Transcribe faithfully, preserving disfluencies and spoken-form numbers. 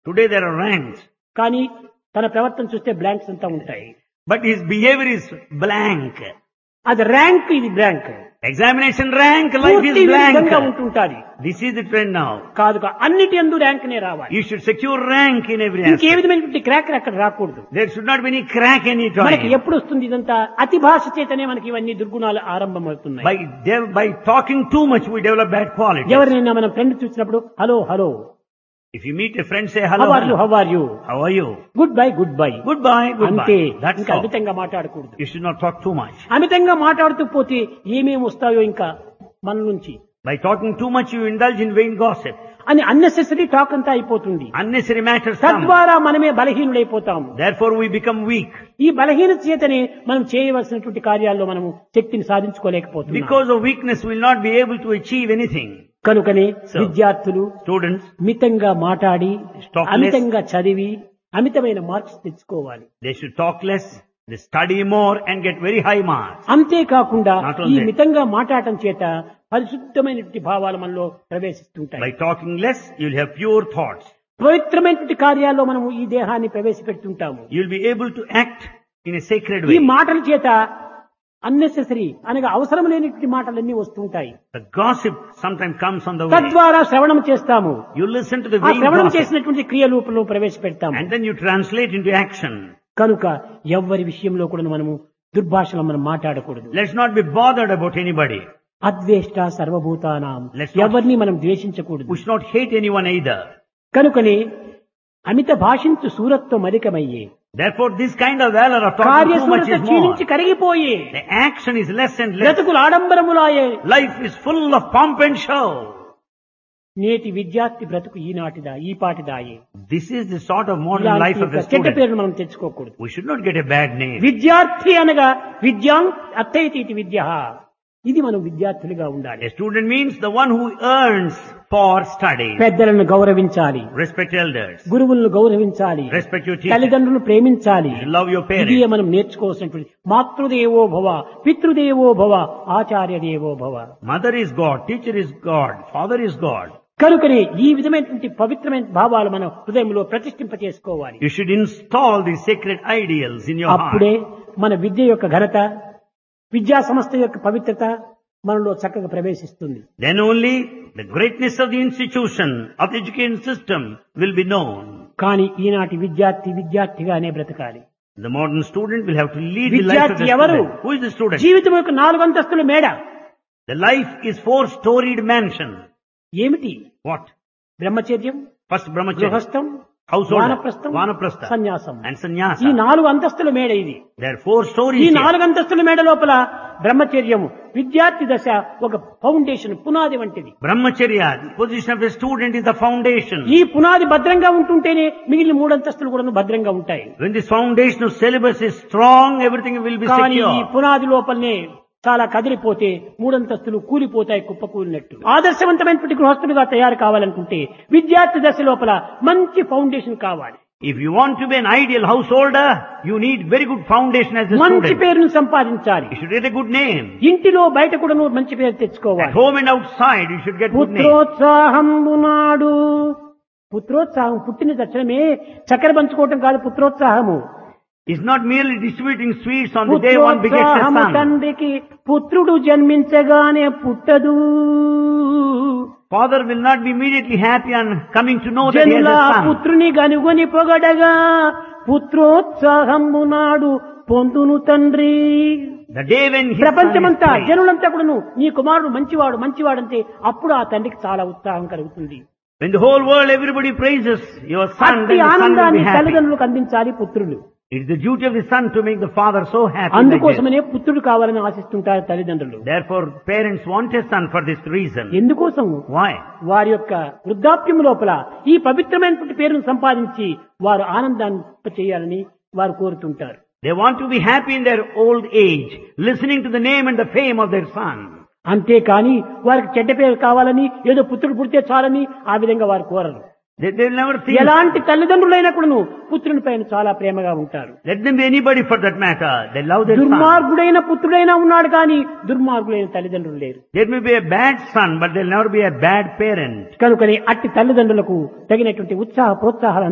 Today there are ranks, కానీ తన ప్రవర్తన చూస్తే బ్లాంక్స్ అంతా ఉంటాయి. but his behavior is blank. అది ర్యాంక్, ఇది బ్లాంక్. Examination rank, life పూర్తి is విధంగా blank. ఉంటుంటాది. This is the trend now. కాదు కా- అన్నిటి యందు ర్యాంక్ నే రావాలి. You should secure rank in every ఇంకే aspect. విధమైనటువంటి క్రాక్ అక్కడ రాకూడదు. There should not be any crack any మనకి time. ఎప్పుడు వస్తుంది ఇదంతా? అతి భాష చేతనే మనకి ఇవన్నీ దుర్గుణాలు ఆరంభమవుతున్నాయి. By, de- by talking too much, we develop bad qualities. ఎవరినైనా మనం ఫ్రెండ్ చూసినప్పుడు hello hello, If you meet a friend, say how hello. Are you, hello. How are you, How are you? Good bye, good bye, Goodbye, అంతే. goodbye. That's ఇంకా all. అమితంగా మాట్లాడకూడదు. You should not talk too much. అమితంగా మాట్లాడుతూ పోతే ఏమేమి వస్తాయో ఇంకా మన నుంచి By talking too much, you indulge in vain gossip. అని అన్నెసెసరీ టాక్ అంతా అయిపోతుంది. Unnecessary matters come. తద్వారా మనమే బలహీనులైపోతాము. Therefore, we become weak. ఈ బలహీనత చేతనే మనం చేయవలసినటువంటి కార్యాల్లో మనము శక్తిని సాధించుకోలేకపోతున్నాం. Because of weakness, we will not be able to achieve anything. కనుకనే So, విద్యార్థులు Students, మితంగా మాట్లాడి Talk less. అమితంగా చదివి అమితమైన మార్క్స్ తెచ్చుకోవాలి. they should talk less, they study more and get very high marks. అంతేకాకుండా Not ఈ only- మితంగా మాట్లాడటం చేత పరిశుద్ధమైనటువంటి భావాలు మనలో ప్రవేశిస్తుంటాయి. By talking less, you will have pure thoughts. పవిత్రమైనటువంటి కార్యాల్లో మనము ఈ దేహాన్ని ప్రవేశపెడుతుంటాము. You will be able to act in a sacred ఈ way. మాటల చేత అన్నెసెసరీ అనగా అవసరం లేనిటువంటి మాటలన్నీ వస్తుంటాయి. The gossip sometimes comes on the way. తద్వారా శ్రవణం చేస్తాము. You listen to the ఆ vain శ్రవణం gossip చేసినటువంటి క్రియరూపంలో ప్రవేశపెడతాము. and then you translate into action. కనుక ఎవ్వరి విషయంలో కూడా మనము దుర్భాషలో మనం మాట్లాడకూడదు. Let's not be bothered about anybody. అద్వేష్ట సర్వభూతానాం, Let's not- ఎవరిని మనం ద్వేషించకూడదు. We should not hate anyone either. కనుకనే అమిత భాషించు సూరత్వం అధికమయ్యే, Therefore, this kind of valor of talking too much కార్యసూరత is more. క్షీణించి కరిగిపోయే, The action is less and less. బ్రతుకులు ఆడంబరములాయే. Life is full of pomp and show. నేటి విద్యార్థి బ్రతుకు ఈనాటిదా, ఈ పాటిదాయే. This is the sort of modern ఇలాంటి life of the చెడ్డ student. పేరును మనం తెచ్చుకోకూడదు. We should not get a bad name. విద్యార్థి అనగా విద్యాం అర్థయతి విద్య, ఇది మనం విద్యార్థులుగా ఉండాలి. A student means the one who earns for study. పెద్దలను గౌరవించాలి, Respect elders. గురువులను గౌరవించాలి, Respect your teachers. తల్లిదండ్రులను ప్రేమించాలి. You love your ఇది parents. మనం నేర్చుకోవాల్సినటువంటి మాతృదేవో భవ, పితృదేవో భవ, ఆచార్య దేవో భవ. Mother is God, teacher is God, father is God. కనుకనే ఈ విధమైనటువంటి పవిత్రమైన భావాలు మనం హృదయంలో ప్రతిష్ఠింప చేసుకోవాలి. You should install these sacred ideals in your heart. అప్పుడే మన విద్య యొక్క ఘనత, విద్యా సంస్థ యొక్క పవిత్రత మనలో చక్కగా ప్రవేశిస్తుంది. Then only the greatness of the institution, of the education system will be known. కానీ ఈనాటి విద్యార్థి విద్యార్థిగానే బ్రతకాలి. The modern student will have to lead the life of the విద్యార్థి ఎవరు? student. Who is the student? జీవితం యొక్క నాలుగు అంతస్తుల మేడ. The life is four-storied mansion. ఏమిటి? What? బ్రహ్మచర్యం, First brahmacharya, గృహస్థం, household, వానప్రస్థం, vanaprastha, సన్యాసం. and ఈ sannyasa. నాలుగు అంతస్తుల మేడ ఇది. There are four ఈ stories here. నాలుగు అంతస్తుల మేడ లోపల బ్రహ్మచర్యము విద్యార్థి దశ ఒక ఫౌండేషన్, పునాది వంటిది. Brahmacharya, the position of a student is the foundation. ఈ పునాది భద్రంగా ఉంటుంటేనే మిగిలిన మూడు అంతస్తులు కూడా భద్రంగా ఉంటాయి. When this foundation of syllabus is strong, everything will be కానీ ఈ secure. పునాది లోపలనే చాలా కదిలిపోతే మూడంతస్తులు కూలిపోతాయి, కుప్పకూలినట్టు. ఆదర్శవంతమైనటువంటి గృహస్థులుగా తయారు కావాలనుకుంటే విద్యార్థి దశ లోపల మంచి ఫౌండేషన్ కావాలి. If you want to be an ideal householder, you need very good foundation as a మంచి student. పేరును సంపాదించాలి. You should get a good name. ఇంటిలో బయట కూడా నువ్వు మంచి పేరు At తెచ్చుకోవాలి. home and outside, you should get good name. పుత్రోత్సాహంబు నాడు, పుత్రోత్సాహం పుట్టిన తక్షణమే చక్కెర పంచుకోవటం కాదు పుత్రోత్సాహము. It's not merely distributing sweets on the day one begets a పుత్రోత్సాహము son. తండ్రికి పుత్రుడు జన్మించగానే పుట్టదు. Father will not be immediately happy on coming to know that he has జనుల a son. పుత్రుని గనుగొని పొగడగా పుత్రోత్సాహంబు నాడు పొందును తండ్రి. The day when his son is ప్రపంచమంతా praised. జనులంతా కూడాను నీ కుమారుడు మంచివాడు మంచివాడంటే అప్పుడు ఆ తండ్రికి చాలా ఉత్సాహం కలుగుతుంది. When the whole world, everybody praises your son, అట్టి then the son will be ఆనందాన్ని happy. తల్లిదండ్రులకు అందించాలి పుత్రులు. It's the duty of the son to make the father so happy. like this. అందుకోసమనే పుత్రుడు కావాలని ఆశిస్తుంటారు తల్లిదండ్రులు. Therefore, parents want a son for this reason. ఎందుకోసం? Why? వారి యొక్క వృద్ధాప్యం లోపల ఈ పవిత్రమైనటువంటి పేరును సంపాదించి వారు ఆనందాన్ని చేయాలని వారు కోరుతుంటారు. They want to be happy in their old age, listening to the name and the fame of their son. అంతేకాని వారికి చెడ్డ పేరు కావాలని ఏదో పుత్రుడు పుడితే చాలని ఆ విధంగా వారు కోరరు. They will never think. ఎలాంటి తల్లిదండ్రులైనా కూడాను పుత్రుని పైన చాలా ప్రేమగా ఉంటారు. Let them be anybody for that matter. They love their son. దుర్మార్గుడైన పుత్రుడైనా ఉన్నాడు కానీ దుర్మార్గులైన తల్లిదండ్రులు లేరు. There may be a bad son, but they'll never be a bad parent. కనుకని అట్టి తల్లిదండ్రులకు తగినటువంటి ఉత్సాహ ప్రోత్సాహాలు